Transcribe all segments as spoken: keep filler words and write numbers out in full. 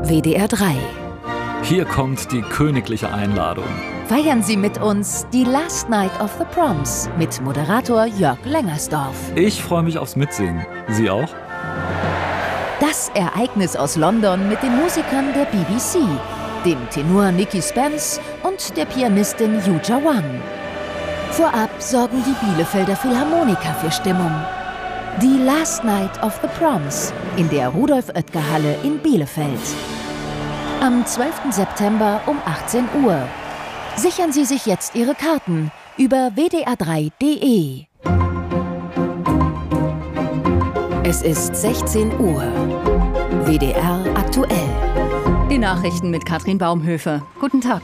W D R drei. Hier kommt die königliche Einladung. Feiern Sie mit uns die Last Night of the Proms mit Moderator Jörg Lengersdorf. Ich freue mich aufs Mitsingen. Sie auch? Das Ereignis aus London mit den Musikern der B B C, dem Tenor Nicky Spence und der Pianistin Yuja Wang. Vorab sorgen die Bielefelder Philharmoniker für Stimmung. Die Last Night of the Proms in der Rudolf-Oetker-Halle in Bielefeld. Am zwölften September um achtzehn Uhr. Sichern Sie sich jetzt Ihre Karten über w d r drei punkt d e. Es ist sechzehn Uhr. W D R aktuell. Die Nachrichten mit Katrin Baumhöfer. Guten Tag.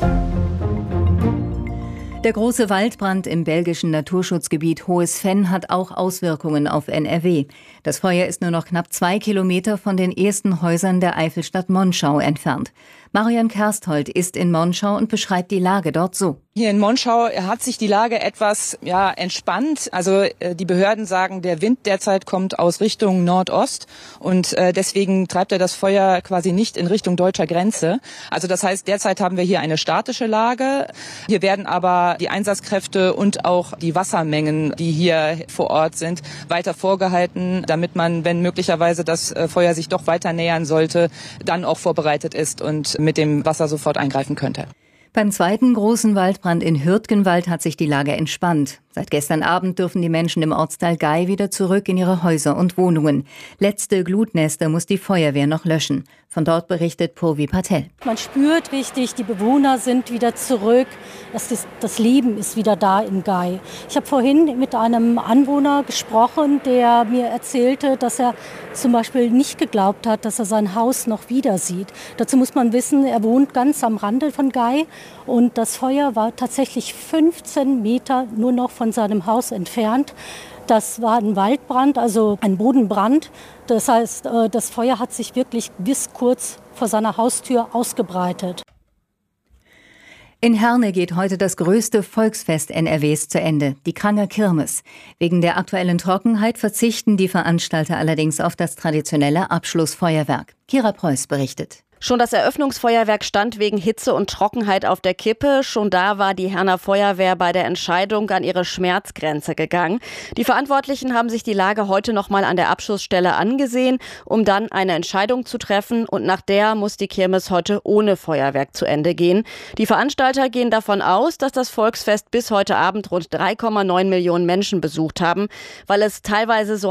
Der große Waldbrand im belgischen Naturschutzgebiet Hohes Venn hat auch Auswirkungen auf N R W. Das Feuer ist nur noch knapp zwei Kilometer von den ersten Häusern der Eifelstadt Monschau entfernt. Marion Kersthold ist in Monschau und beschreibt die Lage dort so. Hier in Monschau hat sich die Lage etwas ja, entspannt. Also äh, die Behörden sagen, der Wind derzeit kommt aus Richtung Nordost und äh, deswegen treibt er das Feuer quasi nicht in Richtung deutscher Grenze. Also das heißt, derzeit haben wir hier eine statische Lage. Hier werden aber die Einsatzkräfte und auch die Wassermengen, die hier vor Ort sind, weiter vorgehalten, damit man, wenn möglicherweise das äh, Feuer sich doch weiter nähern sollte, dann auch vorbereitet ist und mit dem Wasser sofort eingreifen könnte. Beim zweiten großen Waldbrand in Hürtgenwald hat sich die Lage entspannt. Seit gestern Abend dürfen die Menschen im Ortsteil Gay wieder zurück in ihre Häuser und Wohnungen. Letzte Glutnester muss die Feuerwehr noch löschen. Von dort berichtet Purvi Patel. Man spürt richtig, die Bewohner sind wieder zurück. Das, ist, das Leben ist wieder da in Gay. Ich habe vorhin mit einem Anwohner gesprochen, der mir erzählte, dass er zum Beispiel nicht geglaubt hat, dass er sein Haus noch wieder sieht. Dazu muss man wissen, er wohnt ganz am Rande von Gay und das Feuer war tatsächlich fünfzehn Meter nur noch von seinem Haus entfernt. Das war ein Waldbrand, also ein Bodenbrand. Das heißt, das Feuer hat sich wirklich bis kurz vor seiner Haustür ausgebreitet. In Herne geht heute das größte Volksfest N R Ws zu Ende, die Kranger Kirmes. Wegen der aktuellen Trockenheit verzichten die Veranstalter allerdings auf das traditionelle Abschlussfeuerwerk. Kira Preuß berichtet. Schon das Eröffnungsfeuerwerk stand wegen Hitze und Trockenheit auf der Kippe. Schon da war die Herner Feuerwehr bei der Entscheidung an ihre Schmerzgrenze gegangen. Die Verantwortlichen haben sich die Lage heute noch mal an der Abschussstelle angesehen, um dann eine Entscheidung zu treffen. Und nach der muss die Kirmes heute ohne Feuerwerk zu Ende gehen. Die Veranstalter gehen davon aus, dass das Volksfest bis heute Abend rund drei Komma neun Millionen Menschen besucht haben, weil es teilweise so